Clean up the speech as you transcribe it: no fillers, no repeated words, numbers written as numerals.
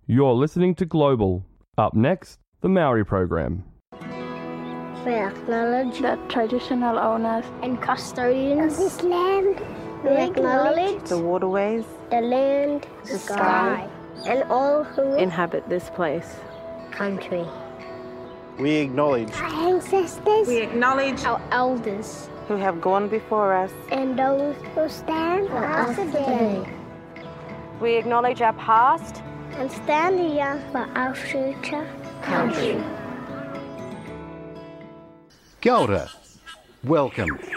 You're listening to Global. Up next, the Maori program. We acknowledge the traditional owners and custodians of this land. We acknowledge the waterways, the land, the sky, and all who inhabit this place. Country. We acknowledge our ancestors. We acknowledge our elders who have gone before us and those who stand for us today. We acknowledge our past and stand here for our future country. Kia ora. Welcome